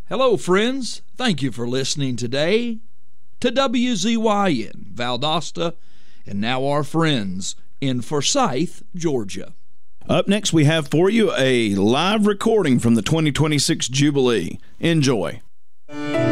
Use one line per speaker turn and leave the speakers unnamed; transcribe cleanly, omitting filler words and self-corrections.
Hello, friends. Thank you for listening today to WZYN, Valdosta, and now our friends in Forsyth, Georgia.
Up next, we have for you a live recording from the 2026 Jubilee. Enjoy.